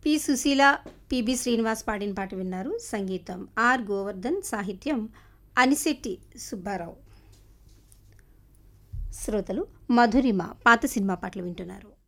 P Susheela, PB Srinivas పాడిన పాట విన్నారు. సంగీతం ఆర్ గోవర్ధన్, సాహిత్యం అనిశెట్టి సుబ్బారావు. శ్రోతలు మధురిమ పాత సినిమా పాటలు వింటున్నారు.